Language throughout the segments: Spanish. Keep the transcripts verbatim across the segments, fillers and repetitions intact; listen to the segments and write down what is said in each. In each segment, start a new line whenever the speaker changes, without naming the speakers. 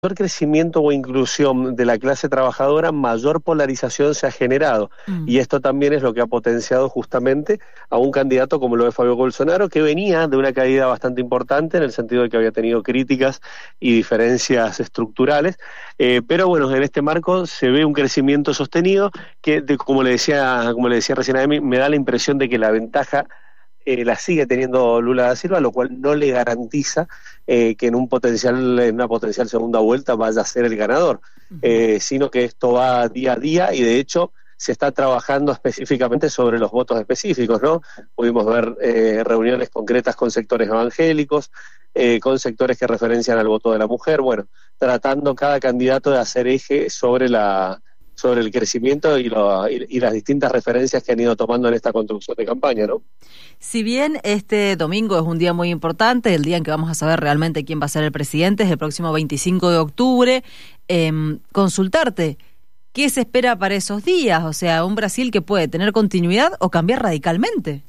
mayor crecimiento o inclusión de la clase trabajadora, mayor polarización se ha generado. Mm. Y esto también es lo que ha potenciado justamente a un candidato como lo de Fabio Bolsonaro, que venía de una caída bastante importante en el sentido de que había tenido críticas y diferencias estructurales. Eh, pero bueno, en este marco se ve un crecimiento sostenido que, de, como le decía, como le decía recién a mí, me da la impresión de que la ventaja Eh, la sigue teniendo Lula da Silva, lo cual no le garantiza eh, que en un potencial, en una potencial segunda vuelta vaya a ser el ganador, uh-huh. eh, sino que esto va día a día y de hecho se está trabajando específicamente sobre los votos específicos, ¿no? Pudimos ver eh, reuniones concretas con sectores evangélicos, eh, con sectores que referencian al voto de la mujer, bueno, tratando cada candidato de hacer eje sobre la sobre el crecimiento y, lo, y, y las distintas referencias que han ido tomando en esta construcción de campaña, ¿no?
Si bien este domingo es un día muy importante, el día en que vamos a saber realmente quién va a ser el presidente, es el próximo veinticinco de octubre, eh, consultarte, ¿qué se espera para esos días? O sea, un Brasil que puede tener continuidad o cambiar radicalmente.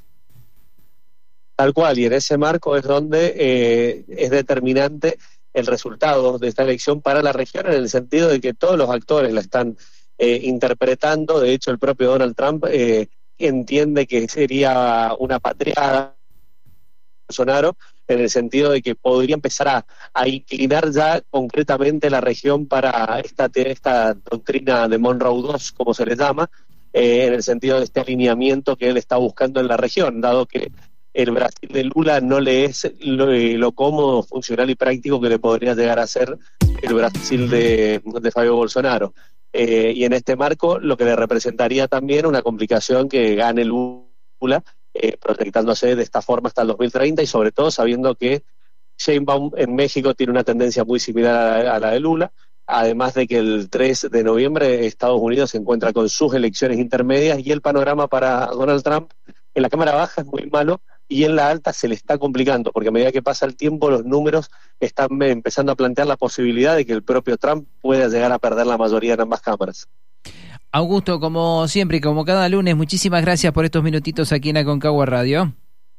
Tal cual, y en ese marco es donde eh, es determinante el resultado de esta elección para la región, en el sentido de que todos los actores la están Eh, interpretando. De hecho el propio Donald Trump eh, entiende que sería una patriada Bolsonaro, en el sentido de que podría empezar a, a inclinar ya concretamente la región para esta, esta doctrina de Monroe dos, como se le llama, eh, en el sentido de este alineamiento que él está buscando en la región, dado que el Brasil de Lula no le es lo, lo cómodo, funcional y práctico que le podría llegar a ser el Brasil de, de Fabio Bolsonaro. Eh, y en este marco lo que le representaría también una complicación que gane Lula, eh, proyectándose de esta forma hasta el dos mil treinta y sobre todo sabiendo que Sheinbaum en México tiene una tendencia muy similar a la, a la de Lula, además de que el tres de noviembre Estados Unidos se encuentra con sus elecciones intermedias y el panorama para Donald Trump en la Cámara Baja es muy malo y en la alta se le está complicando, porque a medida que pasa el tiempo los números están empezando a plantear la posibilidad de que el propio Trump pueda llegar a perder la mayoría en ambas cámaras.
Augusto, como siempre y como cada lunes, muchísimas gracias por estos minutitos aquí en Aconcagua Radio.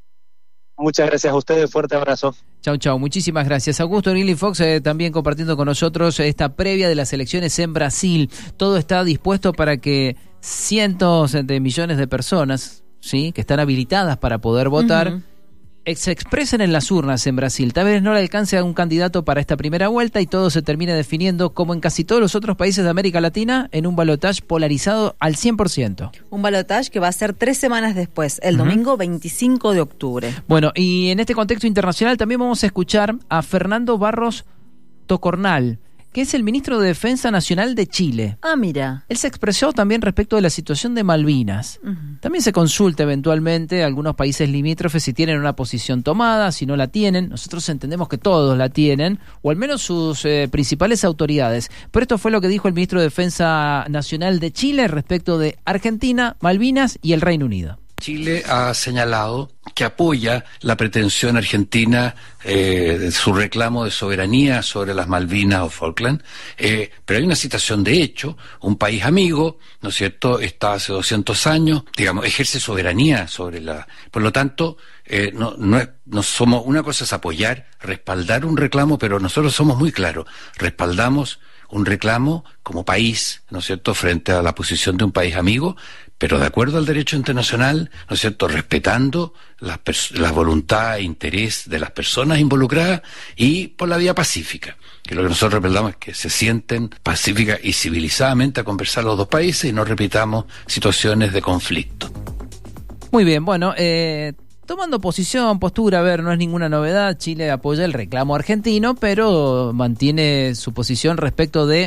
Muchas gracias a ustedes, fuerte abrazo.
Chau, chau, muchísimas gracias. Augusto Nili Fox eh, también compartiendo con nosotros esta previa de las elecciones en Brasil. Todo está dispuesto para que cientos de millones de personas, ¿sí?, que están habilitadas para poder votar, uh-huh. se expresen en las urnas en Brasil. Tal vez no le alcance a un candidato para esta primera vuelta y todo se termine definiendo, como en casi todos los otros países de América Latina, en un balotaje polarizado al cien por ciento.
Un balotaje que va a ser tres semanas después, el uh-huh. domingo veinticinco de octubre.
Bueno, y en este contexto internacional también vamos a escuchar a Fernando Barros Tocornal, que es el ministro de Defensa Nacional de Chile.
Ah, mira.
Él se expresó también respecto de la situación de Malvinas. Uh-huh. También se consulta eventualmente a algunos países limítrofes si tienen una posición tomada, si no la tienen. Nosotros entendemos que todos la tienen, o al menos sus eh, principales autoridades. Pero esto fue lo que dijo el ministro de Defensa Nacional de Chile respecto de Argentina, Malvinas y el Reino Unido.
Chile ha señalado que apoya la pretensión argentina eh, de su reclamo de soberanía sobre las Malvinas o Falkland, eh, pero hay una situación de hecho, un país amigo, ¿no es cierto?, está hace doscientos años, digamos, ejerce soberanía sobre la... Por lo tanto, eh, no, no, es, no somos... Una cosa es apoyar, respaldar un reclamo, pero nosotros somos muy claros, respaldamos un reclamo como país, ¿no es cierto?, frente a la posición de un país amigo, pero de acuerdo al derecho internacional, ¿no es cierto?, respetando la, la voluntad e interés de las personas involucradas y por la vía pacífica. Que lo que nosotros respaldamos es que se sienten pacífica y civilizadamente a conversar los dos países y no repitamos situaciones de conflicto.
Muy bien, bueno, eh... tomando posición, postura, a ver, no es ninguna novedad, Chile apoya el reclamo argentino, pero mantiene su posición respecto de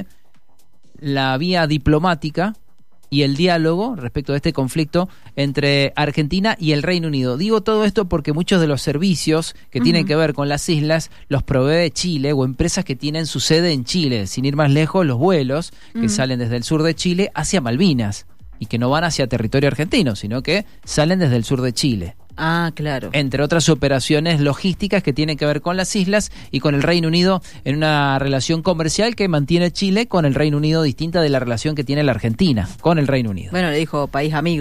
la vía diplomática y el diálogo respecto de este conflicto entre Argentina y el Reino Unido. Digo todo esto porque muchos de los servicios que uh-huh. tienen que ver con las islas los provee Chile o empresas que tienen su sede en Chile. Sin ir más lejos, los vuelos uh-huh. que salen desde el sur de Chile hacia Malvinas y que no van hacia territorio argentino, sino que salen desde el sur de Chile.
Ah, claro.
Entre otras operaciones logísticas que tienen que ver con las islas y con el Reino Unido en una relación comercial que mantiene Chile con el Reino Unido distinta de la relación que tiene la Argentina con el Reino Unido.
Bueno, le dijo país amigo.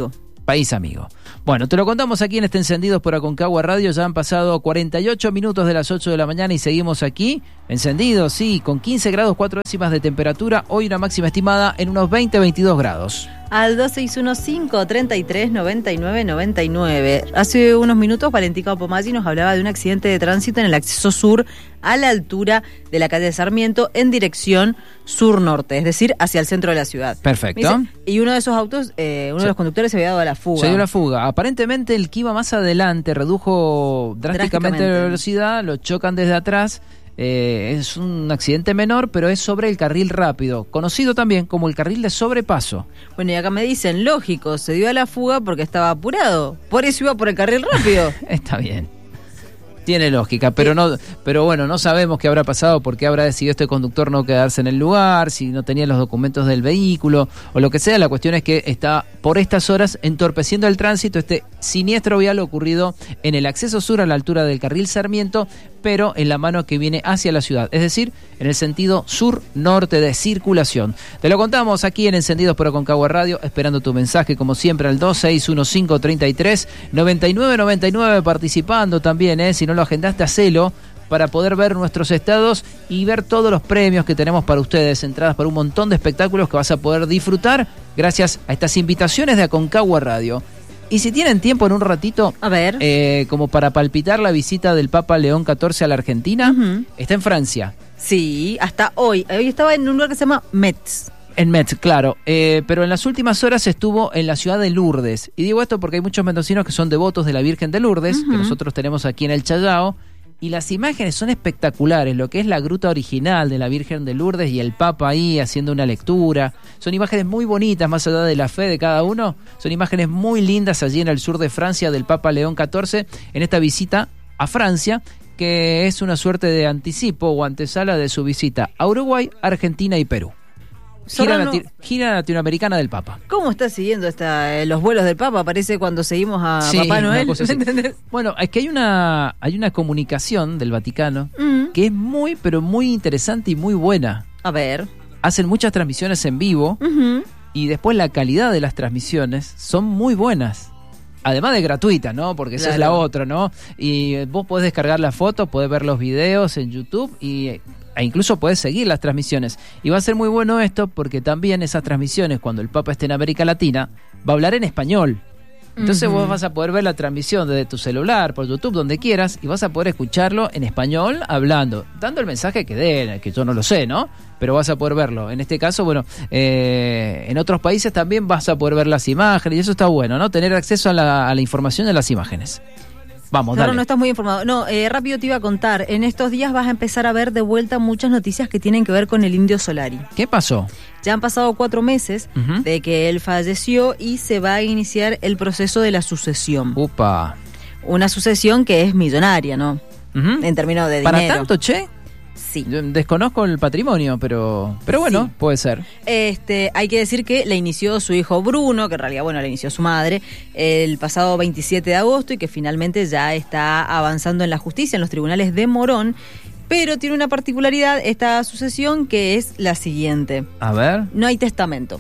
País amigo. Bueno, te lo contamos aquí en este Encendidos por Aconcagua Radio. Ya han pasado cuarenta y ocho minutos de las ocho de la mañana y seguimos aquí, encendidos, sí, con quince grados, cuatro décimas de temperatura. Hoy una máxima estimada en unos veinte a veintidós grados.
Al dos seis uno cinco, treinta y tres, noventa y nueve, noventa y nueve. Hace unos minutos Valentica Pomaggi nos hablaba de un accidente de tránsito en el acceso sur a la altura de la calle Sarmiento en dirección sur-norte, es decir, hacia el centro de la ciudad.
Perfecto.
Dice, y uno de esos autos, eh, uno sí. de los conductores se había dado a la fuga.
Se dio la fuga. Aparentemente el que iba más adelante redujo drásticamente, drásticamente. la velocidad, lo chocan desde atrás. Eh, es un accidente menor, pero es sobre el carril rápido, conocido también como el carril de sobrepaso.
Bueno, y acá me dicen, lógico, se dio a la fuga porque estaba apurado, por eso iba por el carril rápido.
Está bien. Tiene lógica, pero no, pero bueno, no sabemos qué habrá pasado, por qué habrá decidido este conductor no quedarse en el lugar, si no tenía los documentos del vehículo o lo que sea. La cuestión es que está por estas horas entorpeciendo el tránsito este siniestro vial ocurrido en el acceso sur a la altura del carril Sarmiento, pero en la mano que viene hacia la ciudad, es decir, en el sentido sur-norte de circulación. Te lo contamos aquí en Encendidos por Aconcagua Radio, esperando tu mensaje como siempre al dos seis uno cinco, treinta y tres, noventa y nueve, noventa y nueve, participando también, eh, si no lo agendaste, hacelo para poder ver nuestros estados y ver todos los premios que tenemos para ustedes, entradas para un montón de espectáculos que vas a poder disfrutar gracias a estas invitaciones de Aconcagua Radio. Y si tienen tiempo en un ratito,
a ver,
eh, como para palpitar la visita del Papa León catorce a la Argentina, uh-huh. está en Francia.
Sí, hasta hoy. Hoy estaba en un lugar que se llama Metz.
En Metz, claro, eh, pero en las últimas horas estuvo en la ciudad de Lourdes. Y digo esto porque hay muchos mendocinos que son devotos de la Virgen de Lourdes, uh-huh. que nosotros tenemos aquí en el Challao, y las imágenes son espectaculares, lo que es la gruta original de la Virgen de Lourdes y el Papa ahí haciendo una lectura. Son imágenes muy bonitas, más allá de la fe de cada uno, son imágenes muy lindas allí en el sur de Francia del Papa León catorce, en esta visita a Francia, que es una suerte de anticipo o antesala de su visita a Uruguay, Argentina y Perú. Gira,
Sorano,
lati- gira latinoamericana del Papa.
¿Cómo estás siguiendo esta, eh, los vuelos del Papa? Parece cuando seguimos a
sí,
Papá Noel.
Bueno, es que hay una hay una comunicación del Vaticano mm. que es muy, pero muy interesante y muy buena.
A ver.
Hacen muchas transmisiones en vivo uh-huh. y después la calidad de las transmisiones son muy buenas. Además de gratuitas, ¿no? Porque esa claro. es la otra, ¿no? Y vos podés descargar la foto, podés ver los videos en YouTube y... e incluso podés seguir las transmisiones. Y va a ser muy bueno esto porque también esas transmisiones, cuando el Papa esté en América Latina, va a hablar en español. Entonces uh-huh. vos vas a poder ver la transmisión desde tu celular, por YouTube, donde quieras, y vas a poder escucharlo en español hablando, dando el mensaje que dé, que yo no lo sé, ¿no? Pero vas a poder verlo. En este caso, bueno, eh, en otros países también vas a poder ver las imágenes, y eso está bueno, ¿no? Tener acceso a la, a la información de las imágenes. Vamos,
claro,
dale.
No estás muy informado. No, eh, rápido te iba a contar. En estos días vas a empezar a ver de vuelta muchas noticias que tienen que ver con el Indio Solari.
¿Qué pasó?
Ya han pasado cuatro meses uh-huh. de que él falleció y se va a iniciar el proceso de la sucesión.
Upa.
Una sucesión que es millonaria, ¿no? Uh-huh. En términos de dinero.
¿Para tanto, che?
Sí.
Yo desconozco el patrimonio, pero pero bueno, sí. puede ser.
Este, hay que decir que la inició su hijo Bruno, que en realidad, bueno, la inició su madre, el pasado veintisiete de agosto y que finalmente ya está avanzando en la justicia, en los tribunales de Morón, pero tiene una particularidad esta sucesión que es la siguiente.
A ver.
No hay testamento.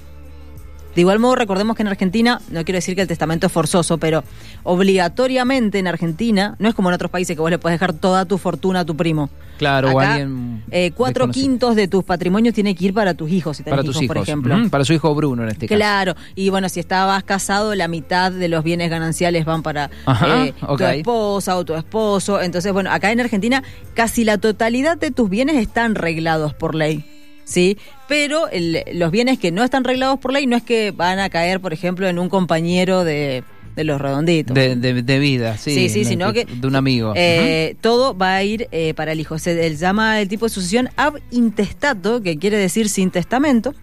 De igual modo, recordemos que en Argentina, no quiero decir que el testamento es forzoso, pero obligatoriamente en Argentina, no es como en otros países que vos le podés dejar toda tu fortuna a tu primo.
Claro,
acá,
o alguien
eh, cuatro
desconocido. Quintos
de tus patrimonios tiene que ir para tus hijos, si tenés
para tus
hijos,
hijos,
por ejemplo.
Mm, para su hijo Bruno en este
claro.
caso.
Claro, y bueno, si estabas casado, la mitad de los bienes gananciales van para
Ajá,
eh,
okay.
tu esposa o tu esposo. Entonces, bueno, acá en Argentina casi la totalidad de tus bienes están reglados por ley. Sí, pero el, los bienes que no están reglados por ley no es que van a caer, por ejemplo, en un compañero de, de los redonditos.
De, de, de vida, sí.
Sí, sí,
no,
sino
que,
que...
De un amigo.
Eh,
uh-huh.
Todo va a ir eh, para el hijo. Se él llama el tipo de sucesión ab intestato, que quiere decir sin testamento.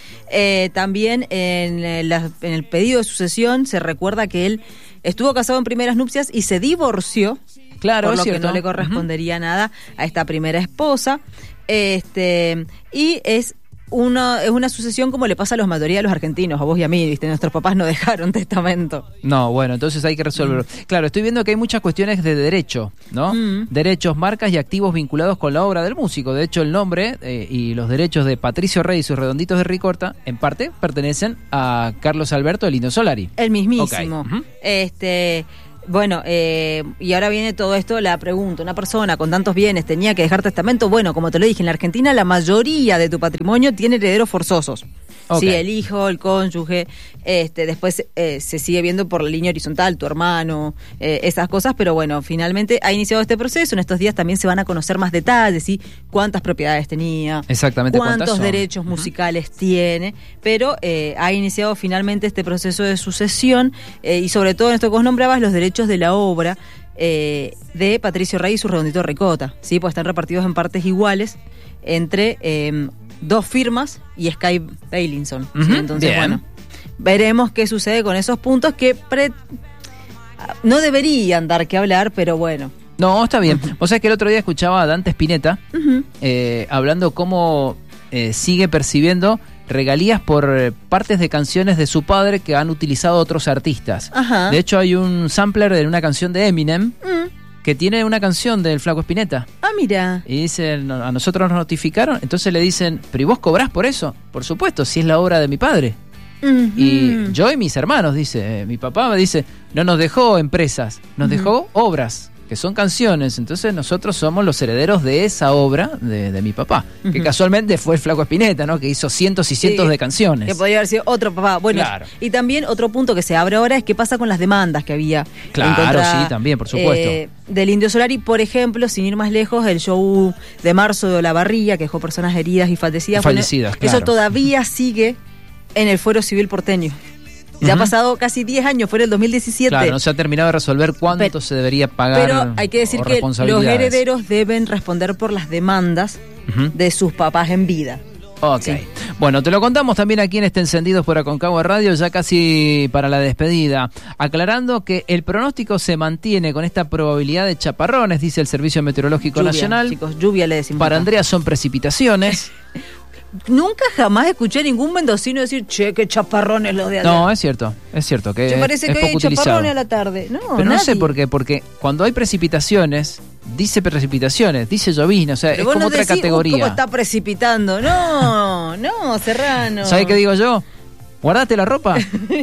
Eh, también en, la, en el pedido de sucesión se recuerda que él estuvo casado en primeras nupcias y se divorció.
Claro,
por lo
es cierto.
que no le correspondería uh-huh. nada a esta primera esposa. Este, y es una, es una sucesión como le pasa a la mayoría de los argentinos, a vos y a mí, ¿viste? Nuestros papás no dejaron testamento.
No, bueno, entonces hay que resolverlo. Mm. Claro, estoy viendo que hay muchas cuestiones de derecho, ¿no? Mm. Derechos, marcas y activos vinculados con la obra del músico. De hecho, el nombre eh, y los derechos de Patricio Rey y sus Redonditos de Ricorta, en parte, pertenecen a Carlos Alberto del Indio Solari.
El mismísimo. Okay. Uh-huh. Este... Bueno, eh, y ahora viene todo esto, la pregunta, una persona con tantos bienes tenía que dejar testamento. Bueno, como te lo dije, en la Argentina la mayoría de tu patrimonio tiene herederos forzosos. Okay. Sí, el hijo, el cónyuge, este, después eh, se sigue viendo por la línea horizontal, tu hermano, eh, esas cosas, pero bueno, finalmente ha iniciado este proceso. En estos días también se van a conocer más detalles, ¿sí? Cuántas propiedades tenía,
exactamente,
cuántos derechos musicales uh-huh. tiene, pero eh, ha iniciado finalmente este proceso de sucesión eh, y sobre todo en esto que vos nombrabas, los derechos de la obra eh, de Patricio Rey y su Redondito de Ricota, ¿sí? Pues están repartidos en partes iguales entre... Eh, dos firmas y Sky Bailinson. Uh-huh. ¿Sí? Entonces, bien. Bueno, veremos qué sucede con esos puntos que pre... no deberían dar que hablar, pero bueno.
No, está bien. Uh-huh. Vos sabés que el otro día escuchaba a Dante Spinetta uh-huh. eh, hablando cómo eh, sigue percibiendo regalías por eh, partes de canciones de su padre que han utilizado otros artistas. Uh-huh. De hecho, hay un sampler de una canción de Eminem uh-huh. que tiene una canción del Flaco Spinetta.
Ah, mira.
Y dicen, a nosotros nos notificaron, entonces le dicen, ¿pero y vos cobrás por eso? Por supuesto, si es la obra de mi padre. Uh-huh. Y yo y mis hermanos, dice, eh, mi papá me dice, no nos dejó empresas, nos uh-huh. dejó obras, que son canciones, entonces nosotros somos los herederos de esa obra de, de mi papá, uh-huh. que casualmente fue el Flaco Spinetta, ¿no? Que hizo cientos y cientos sí, de canciones.
Que podría haber sido otro papá. Bueno, claro. Y también otro punto que se abre ahora es qué pasa con las demandas que había.
Claro, contra, sí, también, por supuesto.
Eh, del Indio Solari, por ejemplo, sin ir más lejos, el show de marzo de Olavarría, que dejó personas heridas y fallecidas.
Fallecidas,
bueno,
claro.
Eso todavía sigue en el Fuero Civil porteño. Ya uh-huh. ha pasado casi diez años, fue en el dos mil diecisiete.
Claro, no se ha terminado de resolver cuánto
pero,
se debería pagar.
Pero hay que decir que los herederos deben responder por las demandas uh-huh. de sus papás en vida.
Ok. Sí. Bueno, te lo contamos también aquí en este Encendidos por Aconcagua Radio, ya casi para la despedida. Aclarando que el pronóstico se mantiene con esta probabilidad de chaparrones, dice el Servicio Meteorológico
lluvia,
Nacional.
Chicos, lluvia le decimos.
Para acá. Andrea son precipitaciones.
Nunca jamás escuché a ningún mendocino decir, che, qué chaparrones los de allá.
No, es cierto, es cierto que
Che,
es,
parece
es
que
poco
hay
utilizado.
chaparrones a la tarde. No,
pero
nadie.
No sé por qué, porque cuando hay precipitaciones, dice precipitaciones, dice llovizna, o sea, pero es como no otra decís, categoría.
¿Cómo está precipitando? No, no, Serrano.
¿Sabes qué digo yo? ¿Guardaste la ropa?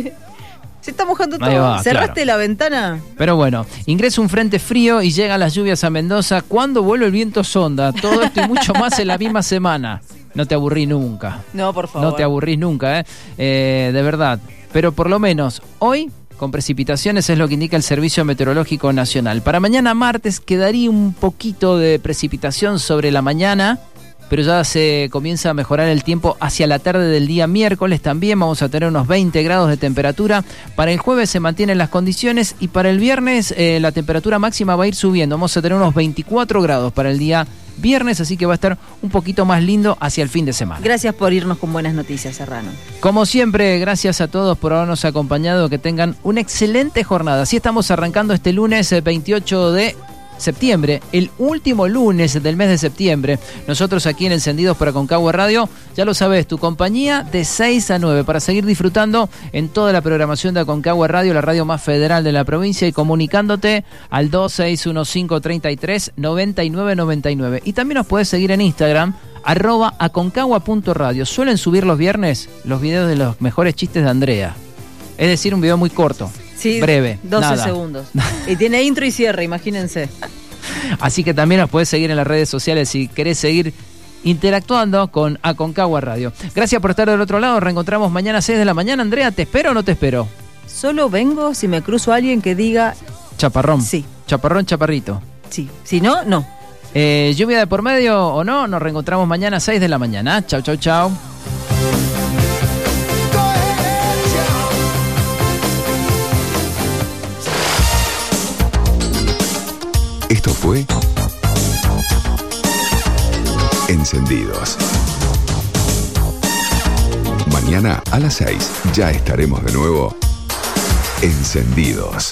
Se está mojando todo. Va, ¿cerraste claro. la ventana?
Pero bueno, ingresa un frente frío y llegan las lluvias a Mendoza. ¿Cuándo vuelve el viento sonda? Todo esto y mucho más en la misma semana. No te aburrí nunca.
No, por favor.
No te aburrís nunca, ¿eh? eh de verdad. Pero por lo menos hoy, con precipitaciones, es lo que indica el Servicio Meteorológico Nacional. Para mañana martes quedaría un poquito de precipitación sobre la mañana, pero ya se comienza a mejorar el tiempo hacia la tarde del día miércoles. También vamos a tener unos veinte grados de temperatura. Para el jueves se mantienen las condiciones y para el viernes eh, la temperatura máxima va a ir subiendo. Vamos a tener unos veinticuatro grados para el día viernes, así que va a estar un poquito más lindo hacia el fin de semana.
Gracias por irnos con buenas noticias, Serrano.
Como siempre, gracias a todos por habernos acompañado. Que tengan una excelente jornada. Así estamos arrancando este lunes veintiocho de septiembre, el último lunes del mes de septiembre. Nosotros aquí en Encendidos por Aconcagua Radio, ya lo sabes, tu compañía de seis a nueve para seguir disfrutando en toda la programación de Aconcagua Radio, la radio más federal de la provincia, y comunicándote al dos seis uno cinco, treinta y tres, noventa y nueve noventa y nueve. Y también nos puedes seguir en Instagram, arroba aconcagua punto radio. Suelen subir los viernes los videos de los mejores chistes de Andrea. Es decir, un video muy corto.
Sí,
breve,
doce
nada.
segundos. Y tiene intro y cierre, imagínense.
Así que también nos puedes seguir en las redes sociales si querés seguir interactuando con Aconcagua Radio. Gracias por estar del otro lado. Reencontramos mañana a seis de la mañana. Andrea, ¿te espero o no te espero?
Solo vengo si me cruzo a alguien que diga...
Chaparrón.
Sí.
Chaparrón, chaparrito.
Sí. Si no, no.
Eh, lluvia de por medio o no, nos reencontramos mañana a seis de la mañana. Chau, chau, chau.
Esto fue Encendidos. Mañana a las seis ya estaremos de nuevo Encendidos.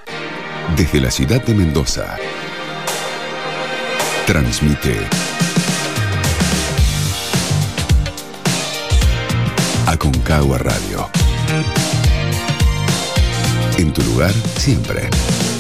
Desde la ciudad de Mendoza, transmite Aconcagua Radio. En tu lugar, siempre.